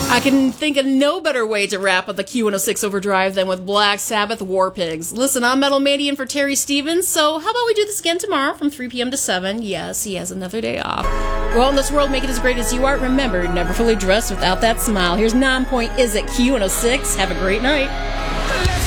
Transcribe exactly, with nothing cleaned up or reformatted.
I can think of no better way to wrap up the Q one oh six Overdrive than with Black Sabbath War Pigs. Listen, I'm Metal Manian for Terry Stevens, so how about we do this again tomorrow from three p.m. to seven? Yes, he has another day off. Well, in this world, make it as great as you are. Remember, never fully dressed without that smile. Here's nine point Is It Q one oh six. Have a great night.